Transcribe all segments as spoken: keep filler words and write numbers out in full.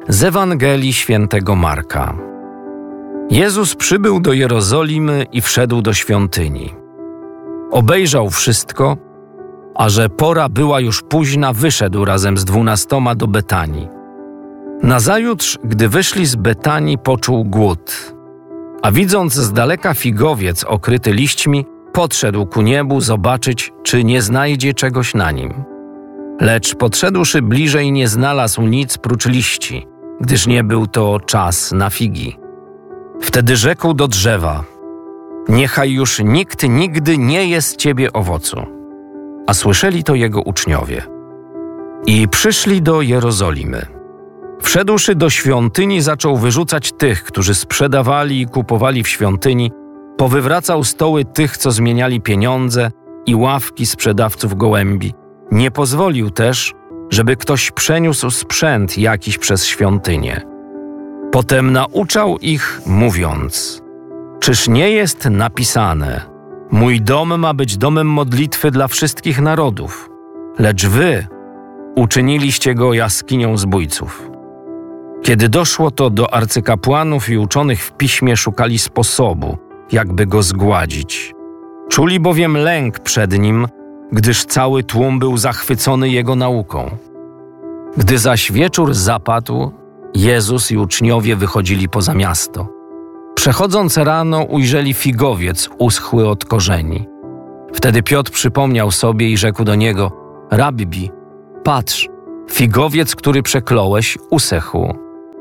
Z Ewangelii Świętego Marka. Jezus przybył do Jerozolimy i wszedł do świątyni. Obejrzał wszystko, a że pora była już późna, wyszedł razem z dwunastoma do Betanii. Nazajutrz, gdy wyszli z Betanii, poczuł głód, a widząc z daleka figowiec okryty liśćmi, podszedł ku niebu zobaczyć, czy nie znajdzie czegoś na nim. Lecz podszedłszy bliżej, nie znalazł nic prócz liści, gdyż nie był to czas na figi. Wtedy rzekł do drzewa: niechaj już nikt nigdy nie je z ciebie owocu. A słyszeli to jego uczniowie. I przyszli do Jerozolimy. Wszedłszy do świątyni, zaczął wyrzucać tych, którzy sprzedawali i kupowali w świątyni, powywracał stoły tych, co zmieniali pieniądze, i ławki sprzedawców gołębi. Nie pozwolił też, żeby ktoś przeniósł sprzęt jakiś przez świątynię. Potem nauczał ich, mówiąc: czyż nie jest napisane: mój dom ma być domem modlitwy dla wszystkich narodów, lecz wy uczyniliście go jaskinią zbójców. Kiedy doszło to do arcykapłanów i uczonych w piśmie, szukali sposobu, jakby go zgładzić. Czuli bowiem lęk przed nim, gdyż cały tłum był zachwycony jego nauką. Gdy zaś wieczór zapadł, Jezus i uczniowie wychodzili poza miasto. Przechodząc rano, ujrzeli figowiec uschły od korzeni. Wtedy Piotr przypomniał sobie i rzekł do niego: Rabbi, patrz, figowiec, który przekląłeś, usechł.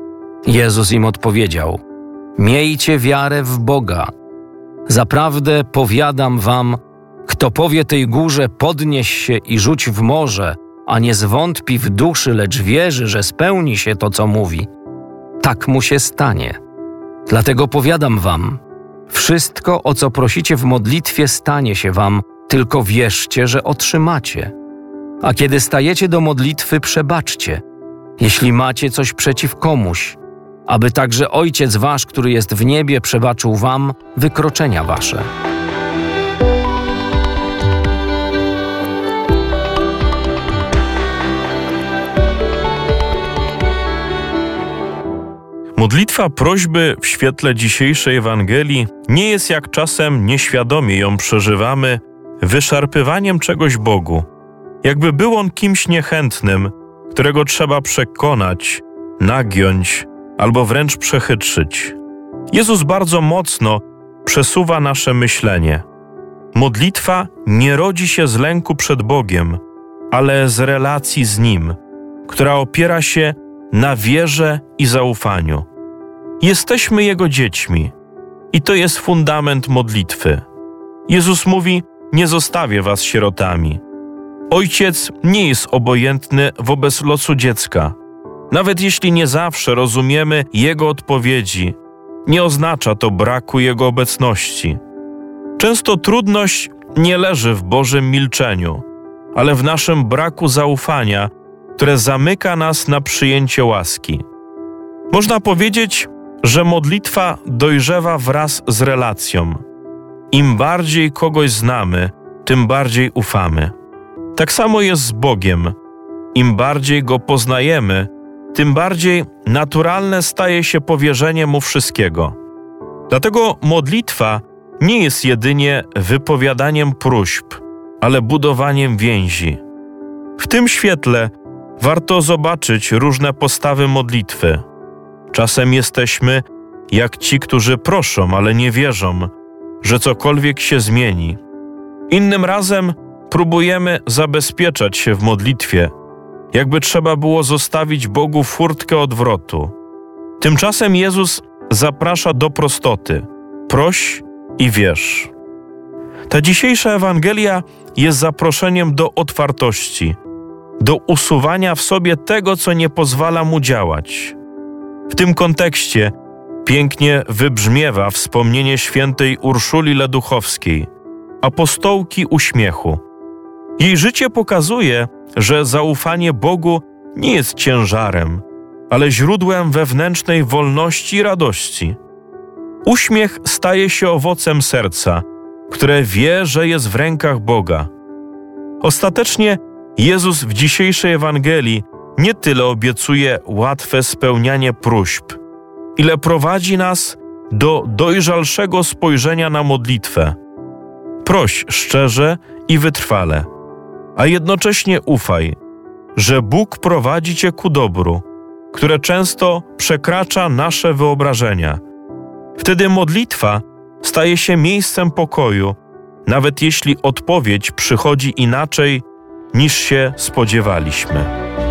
Jezus im odpowiedział: miejcie wiarę w Boga. Zaprawdę powiadam wam, kto powie tej górze: podnieś się i rzuć w morze, a nie zwątpi w duszy, lecz wierzy, że spełni się to, co mówi, tak mu się stanie. Dlatego powiadam wam, wszystko, o co prosicie w modlitwie, stanie się wam, tylko wierzcie, że otrzymacie. A kiedy stajecie do modlitwy, przebaczcie, jeśli macie coś przeciw komuś, aby także Ojciec wasz, który jest w niebie, przebaczył wam wykroczenia wasze. Modlitwa prośby w świetle dzisiejszej Ewangelii nie jest, jak czasem nieświadomie ją przeżywamy, wyszarpywaniem czegoś Bogu, jakby był on kimś niechętnym, którego trzeba przekonać, nagiąć albo wręcz przechytrzyć. Jezus bardzo mocno przesuwa nasze myślenie. Modlitwa nie rodzi się z lęku przed Bogiem, ale z relacji z Nim, która opiera się na wierze i zaufaniu. Jesteśmy Jego dziećmi i to jest fundament modlitwy. Jezus mówi: nie zostawię was sierotami. Ojciec nie jest obojętny wobec losu dziecka. Nawet jeśli nie zawsze rozumiemy Jego odpowiedzi, nie oznacza to braku Jego obecności. Często trudność nie leży w Bożym milczeniu, ale w naszym braku zaufania, które zamyka nas na przyjęcie łaski. Można powiedzieć, że modlitwa dojrzewa wraz z relacją. Im bardziej kogoś znamy, tym bardziej ufamy. Tak samo jest z Bogiem. Im bardziej Go poznajemy, tym bardziej naturalne staje się powierzenie Mu wszystkiego. Dlatego modlitwa nie jest jedynie wypowiadaniem próśb, ale budowaniem więzi. W tym świetle warto zobaczyć różne postawy modlitwy. Czasem jesteśmy jak ci, którzy proszą, ale nie wierzą, że cokolwiek się zmieni. Innym razem próbujemy zabezpieczać się w modlitwie, jakby trzeba było zostawić Bogu furtkę odwrotu. Tymczasem Jezus zaprasza do prostoty. Proś i wierz. Ta dzisiejsza Ewangelia jest zaproszeniem do otwartości, do usuwania w sobie tego, co nie pozwala mu działać. W tym kontekście pięknie wybrzmiewa wspomnienie świętej Urszuli Leduchowskiej, apostołki uśmiechu. Jej życie pokazuje, że zaufanie Bogu nie jest ciężarem, ale źródłem wewnętrznej wolności i radości. Uśmiech staje się owocem serca, które wie, że jest w rękach Boga. Ostatecznie Jezus w dzisiejszej Ewangelii nie tyle obiecuje łatwe spełnianie próśb, ile prowadzi nas do dojrzalszego spojrzenia na modlitwę. Proś szczerze i wytrwale, a jednocześnie ufaj, że Bóg prowadzi cię ku dobru, które często przekracza nasze wyobrażenia. Wtedy modlitwa staje się miejscem pokoju, nawet jeśli odpowiedź przychodzi inaczej, niż się spodziewaliśmy.